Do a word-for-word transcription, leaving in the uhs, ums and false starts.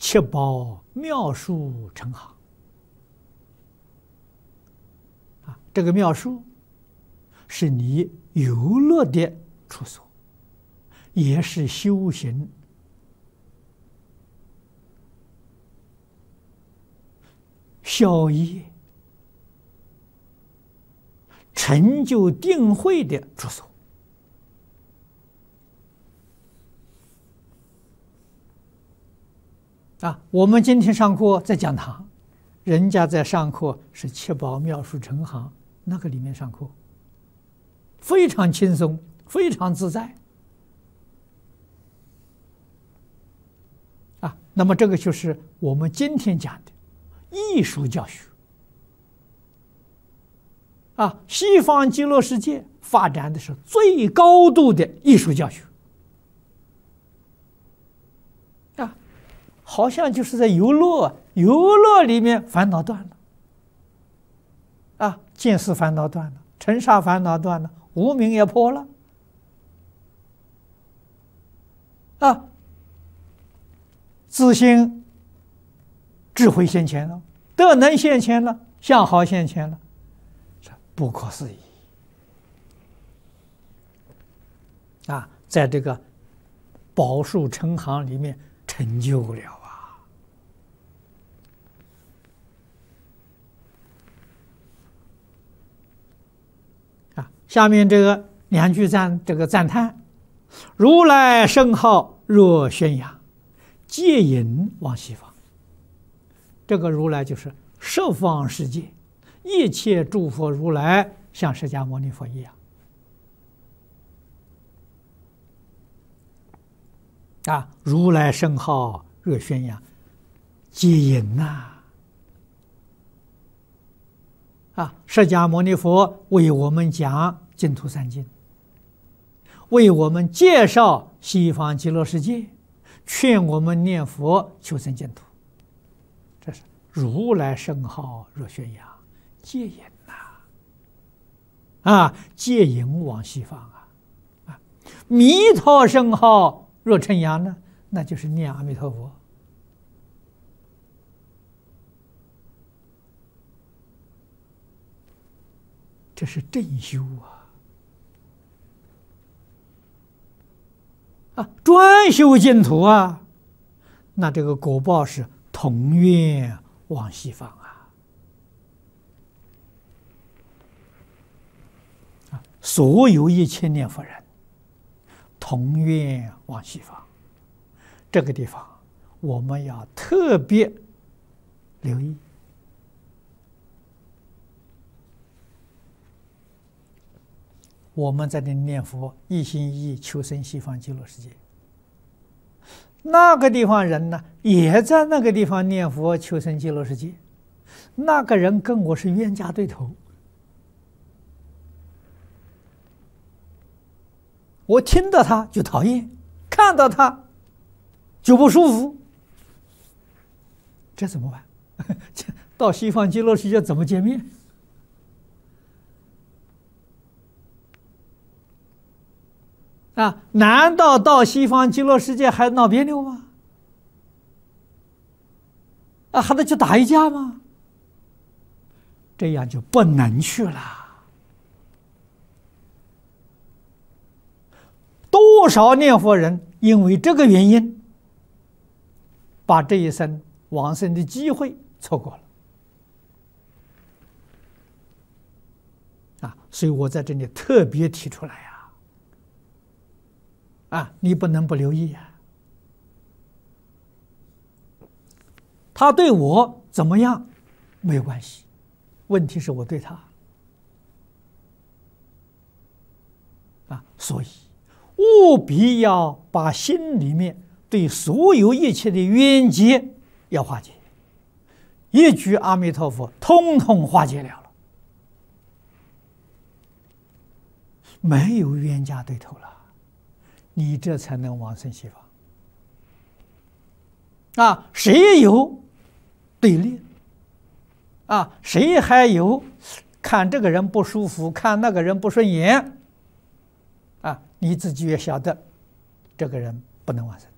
七宝妙术成行啊，这个妙术是你游乐的处所，也是修行消业、成就定慧的处所。啊，我们今天上课在讲堂，人家在上课是七宝妙术成行那个里面上课，非常轻松，非常自在。啊，那么这个就是我们今天讲的艺术教学。啊，西方极乐世界发展的是最高度的艺术教学。啊，好像就是在游乐，游乐里面烦恼断了。啊，见思烦恼断了，尘沙烦恼断了，无明也破了。啊，自性智慧现前了，德能现前了，相好现前了。不可思议啊！在这个宝树成行里面成就了啊！啊，下面这个两句赞，这个赞叹：如来圣号若宣扬，戒引往西方。这个如来就是十方世界。一切诸佛如来像释迦牟尼佛一样啊！如来圣号若宣扬，接引呐！啊，释迦牟尼佛为我们讲净土三经，为我们介绍西方极乐世界，劝我们念佛求生净土。这是如来圣号若宣扬。戒引呐，啊，戒引往西方啊，啊，弥陀圣号若称扬呢，那就是念阿弥陀佛。这是正修啊，啊，专修净土啊，那这个果报是同愿往西方啊。所有一切念佛人同愿往西方，这个地方我们要特别留意。我们在这念佛，一心一意求生西方极乐世界。那个地方人呢，也在那个地方念佛求生极乐世界。那个人跟我是冤家对头。我听到他就讨厌，看到他就不舒服，这怎么办？到西方极乐世界怎么见面？啊，难道到西方极乐世界还闹别扭吗？啊，还得去打一架吗？这样就不能去了。多少念佛人因为这个原因，把这一生往生的机会错过了啊！所以我在这里特别提出来呀，啊，你不能不留意啊。他对我怎么样没有关系，问题是我对他啊，所以。务必要把心里面对所有一切的冤结要化解，一句阿弥陀佛，通通化解了了，没有冤家对头了，你这才能往生西方。啊，谁有对立？啊，谁还有看这个人不舒服，看那个人不顺眼？啊，你自己也晓得，这个人不能往生。